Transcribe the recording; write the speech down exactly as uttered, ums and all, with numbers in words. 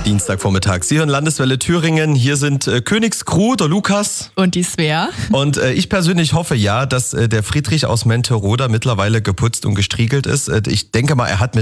Dienstagvormittag. Sie hören Landeswelle Thüringen. Hier sind äh, Königsgruh, der Lukas. Und die Svea. Und äh, ich persönlich hoffe ja, dass äh, der Friedrich aus Menteroda mittlerweile geputzt und gestriegelt ist. Äh, ich denke mal, er hat mit